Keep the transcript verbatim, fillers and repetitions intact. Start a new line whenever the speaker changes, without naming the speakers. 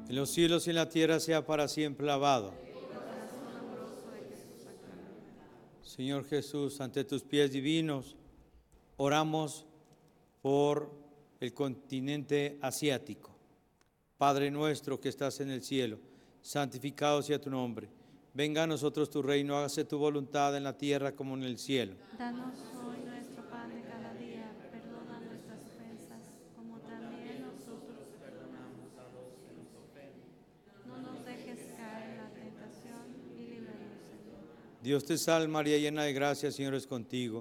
en los cielos y en la tierra sea para siempre alabado. Señor Jesús, ante tus pies divinos, oramos por el continente asiático. Padre nuestro que estás en el cielo, santificado sea tu nombre. Venga a nosotros tu reino, hágase tu voluntad en la tierra como en el cielo.
Danos hoy nuestro pan de cada día, perdona nuestras ofensas, como también nosotros perdonamos a los que nos ofenden. No nos dejes caer en la tentación y líbranos, Señor.
Dios te salve María, llena de gracia, el Señor es contigo.